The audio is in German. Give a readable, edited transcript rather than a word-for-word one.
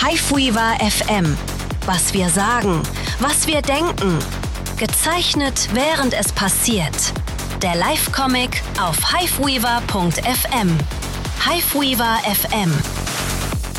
Hiveweaver FM. Was wir sagen, was wir denken. Gezeichnet, während es passiert. Der Live-Comic auf hiveweaver.fm. Hiveweaver FM.